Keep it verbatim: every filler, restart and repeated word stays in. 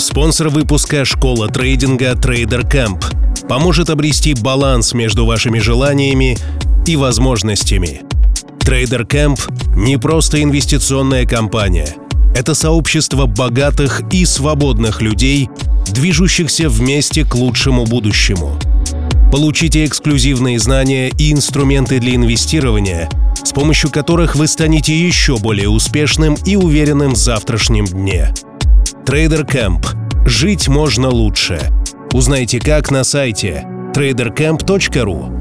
Спонсор выпуска — школа трейдинга TraderCamp. Поможет обрести баланс между вашими желаниями и возможностями. TraderCamp — не просто инвестиционная компания. Это сообщество богатых и свободных людей, движущихся вместе к лучшему будущему. Получите эксклюзивные знания и инструменты для инвестирования, с помощью которых вы станете еще более успешным и уверенным в завтрашнем дне. TraderCamp. Жить можно лучше. Узнайте как на сайте трейдер кэмп точка ру.